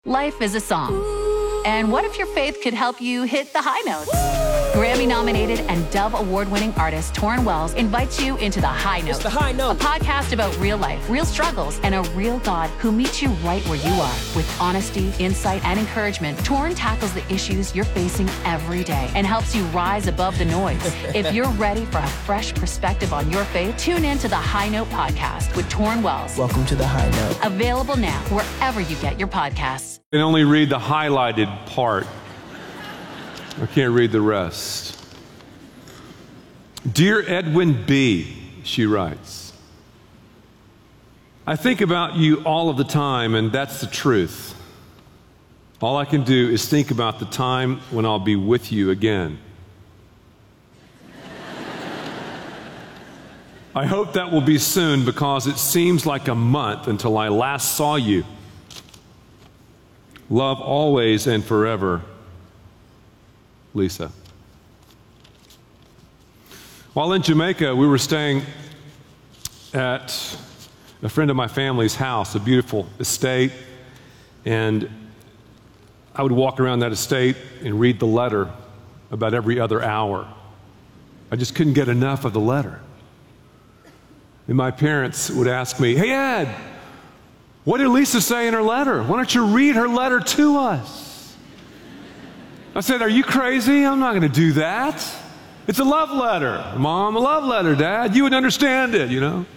Life is a song. And what if your faith could help you hit the high notes? Grammy-nominated and Dove Award-winning artist Torrin Wells invites you into The High Note. It's The High Note. A podcast about real life, real struggles, and a real God who meets you right where you are. With honesty, insight, and encouragement, Torrin tackles the issues you're facing every day and helps you rise above the noise. If you're ready for a fresh perspective on your faith, tune in to The High Note podcast with Torrin Wells. Welcome to The High Note. Available now wherever you get your podcasts. I can only read the highlighted part. I can't read the rest. Dear Edwin B., she writes, I think about you all of the time, and that's the truth. All I can do is think about the time when I'll be with you again. I hope that will be soon because it seems like a month until I last saw you. Love always and forever, Lisa. While in Jamaica, we were staying at a friend of my family's house, a beautiful estate, and I would walk around that estate and read the letter about every other hour. I just couldn't get enough of the letter. And my parents would ask me, hey, Ed, what did Lisa say in her letter? Why don't you read her letter to us? I said, are you crazy? I'm not going to do that. It's a love letter. Mom, a love letter, Dad. You would understand it, you know.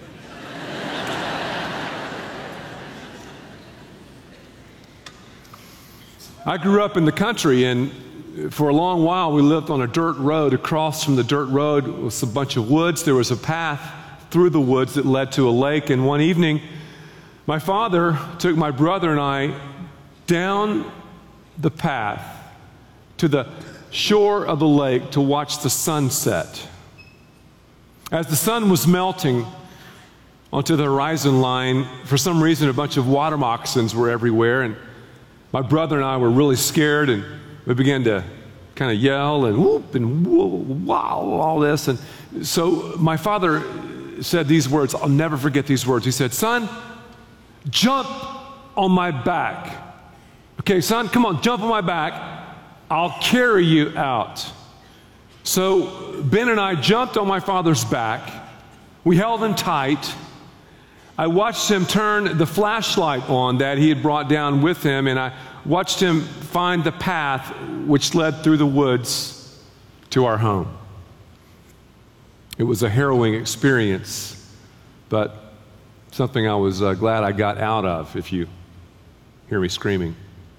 I grew up in the country, and for a long while we lived on a dirt road. Across from the dirt road was a bunch of woods. There was a path through the woods that led to a lake, and one evening my father took my brother and I down the path to the shore of the lake to watch the sunset. As the sun was melting onto the horizon line, for some reason a bunch of water moccasins were everywhere, and my brother and I were really scared, and we began to kind of yell and whoop and wow, all this. And so my father said these words, I'll never forget these words. He said, son, jump on my back. Okay, son, come on, jump on my back. I'll carry you out. So Ben and I jumped on my father's back. We held him tight. I watched him turn the flashlight on that he had brought down with him, and I watched him find the path which led through the woods to our home. It was a harrowing experience, but something I was glad I got out of, if you hear me screaming.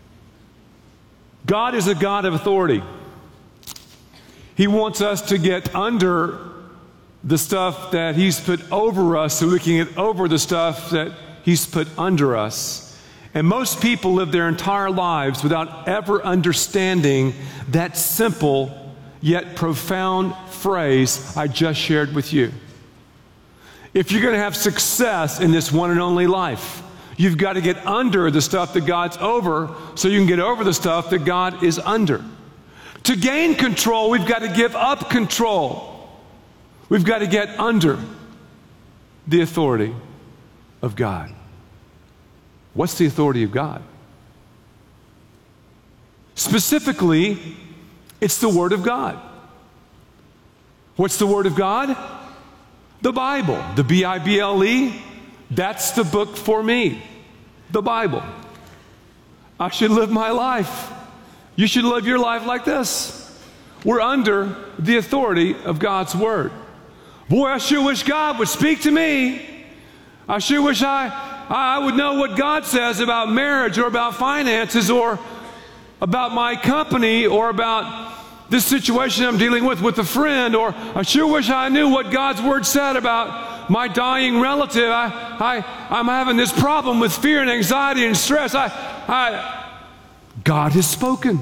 God is a God of authority. He wants us to get under the stuff that He's put over us so we can get over the stuff that He's put under us. And most people live their entire lives without ever understanding that simple yet profound phrase I just shared with you. If you're going to have success in this one and only life, you've got to get under the stuff that God's over so you can get over the stuff that God is under. To gain control, we've got to give up control. We've got to get under the authority of God. What's the authority of God? Specifically, it's the Word of God. What's the Word of God? The Bible. The Bible. That's the book for me. The Bible. I should live my life. You should live your life like this. We're under the authority of God's Word. Boy, I sure wish God would speak to me. I sure wish I would know what God says about marriage or about finances or about my company or about this situation I'm dealing with a friend, or I sure wish I knew what God's Word said about my dying relative. I'm having this problem with fear and anxiety and stress. God has spoken.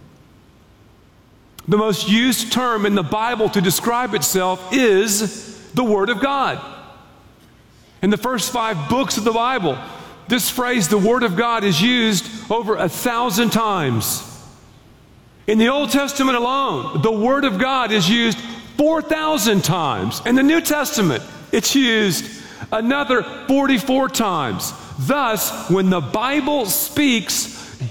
The most used term in the Bible to describe itself is the Word of God. In the first 5 books of the Bible, this phrase, the Word of God, is used over 1,000 times. In the Old Testament alone, the Word of God is used 4,000 times. In the New Testament, it's used another 44 times. Thus, when the Bible speaks,